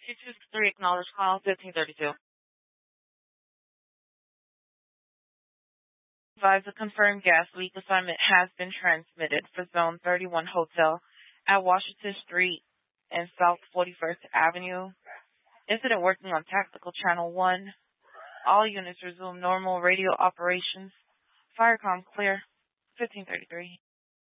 223 acknowledge call 1532. Advise a confirmed gas leak assignment has been transmitted for Zone 31 Hotel at Washington Street and South 41st Avenue. Incident working on Tactical Channel 1. All units resume normal radio operations. Firecom clear. 1533.